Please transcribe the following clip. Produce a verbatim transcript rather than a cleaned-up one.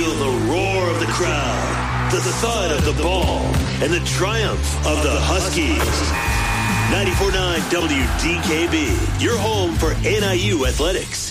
Feel the roar of the crowd, the thud of the ball, and the triumph of the Huskies. ninety-four point nine W D K B, your home for N I U athletics.